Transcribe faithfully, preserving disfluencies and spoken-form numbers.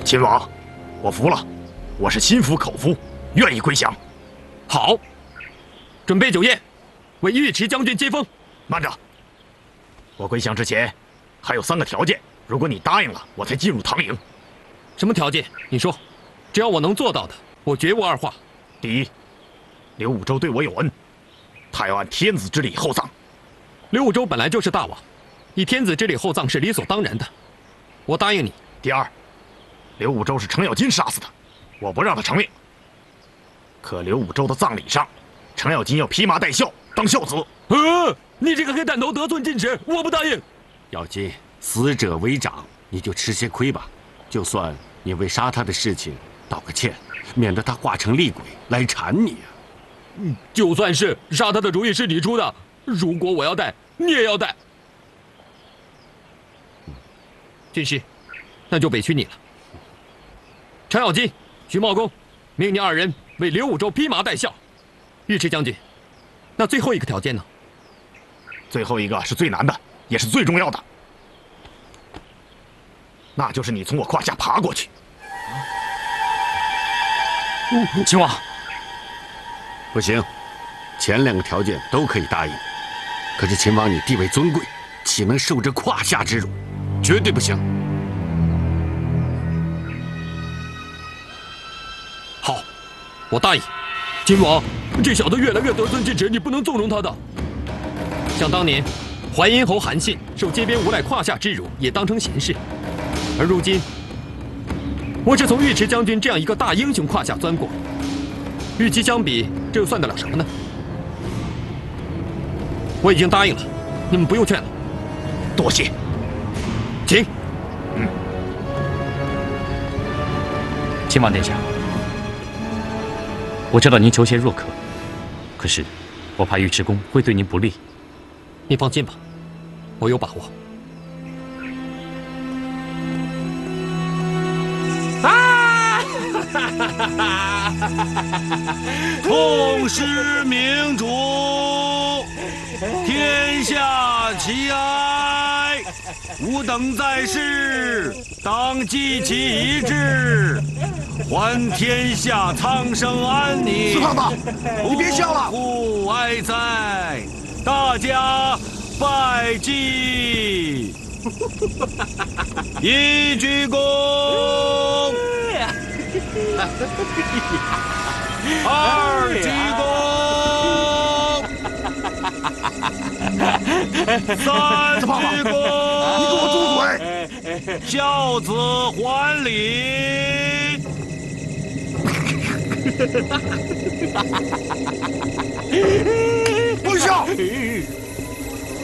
秦王，我服了，我是心服口服，愿意归降。 好，准备酒宴，为尉迟将军接风。 慢着，我归降之前还有三个条件，如果你答应了，我才进入唐营。 什么条件？你说，只要我能做到的，我绝无二话。 第一，刘武周对我有恩，他要按天子之礼厚葬。 刘武周本来就是大王，以天子之礼厚葬是理所当然的，我答应你。 第二，刘武周是程咬金杀死的，我不让他偿命。可刘武周的葬礼上，程咬金要披麻戴孝当孝子。 呃，你这个黑蛋头得寸进尺，我不答应。 咬金，死者为长，你就吃些亏吧。就算你为杀他的事情道个歉，免得他化成厉鬼来缠你啊。 嗯，就算是杀他的主意是你出的，如果我要带，你也要带。军师，那就委屈你了。程咬金、徐茂公，命你二人为刘武周披麻戴孝。尉迟将军，那最后一个条件呢？ 最后一个是最难的，也是最重要的，那就是你从我胯下爬过去。 秦王， 不行，前两个条件都可以答应，可是秦王你地位尊贵，岂能受这胯下之辱？绝对不行。 好，我答应。秦王，这小子越来越得寸进尺，你不能纵容他的。想当年，淮阴侯韩信受街边无赖胯下之辱，也当成闲事，而如今，我是从尉迟将军这样一个大英雄胯下钻过，与其相比，这又算得了什么呢？我已经答应了，你们不用劝了。 多谢。 请。 嗯。 秦王殿下，我知道您求贤若渴，可是我怕尉迟恭会对您不利。 你放心吧，我有把握。 啊！痛失明主，天下齐哀。吾等在世，当记其遗志，还天下苍生安宁。 四胖子，你别笑了。 勿哀哉！大家拜祭。一鞠躬，二鞠躬，三鞠躬。 你给我住嘴！ 孝子还礼。